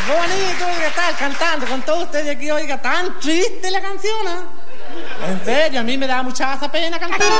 Qué bonito, oiga, estar cantando con todos ustedes aquí, oiga, tan triste la canción, ¿eh? En serio, a mí me da mucha pena cantar.